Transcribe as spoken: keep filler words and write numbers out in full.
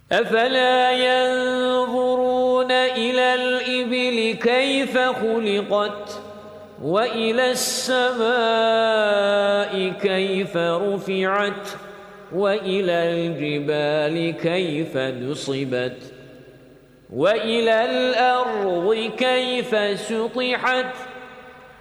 أَفَلَا يَنظُرُونَ إِلَى الْإِبِلِ كَيْفَ خُلِقَتْ وَإِلَى السَّمَاءِ كَيْفَ رُفِعَتْ وَإِلَى الْجِبَالِ كَيْفَ نُصِبَتْ وَإِلَى الْأَرْضِ كَيْفَ سُطِحَتْ